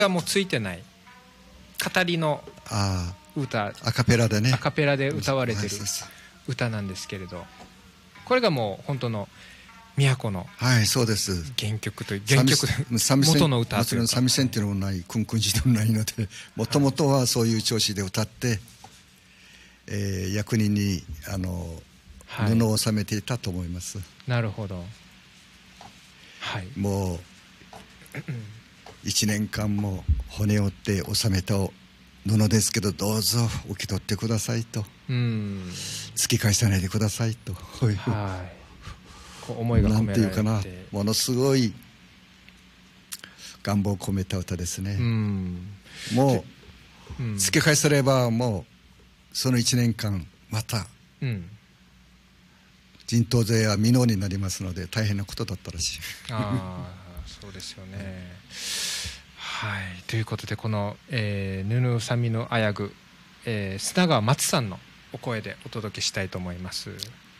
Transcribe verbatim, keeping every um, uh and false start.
がもうついてない語りの歌、 アカペラでね、 アカペラで歌われてる歌なんですけれど、これがもう本当の都のはいそうです原曲という原曲元の歌というか、もちろん三味線っていうのもない、クンクンジでもないので、もともとはそういう調子で歌って、えー、役人にあの、はい、布を収めていたと思います。 なるほど、はい、 もういちねんかんも骨折って収めた布ですけど、どうぞ受け取ってくださいと、うん、突き返さないでくださいと、はい、 こう思いが込められて、 なんていうかな、ものすごい願望を込めた歌ですね。うん、もう、うん、突き返さればもうそのいちねんかんまた、うん、人頭税は未納になりますので大変なことだったらしい。 あそうですよね。はい、ということでこの、えー、ぬぬさみのあやぐ、えー、砂川松さんのお声でお届けしたいと思います。